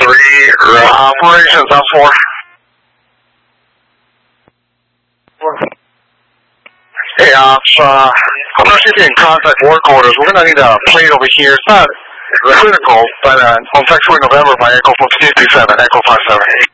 operations on 4. Hey, Ops, I'm going to see if you can contact work orders. We're going to need a plate over here. It's not critical, but on 6 November by Echo 57, Echo 57.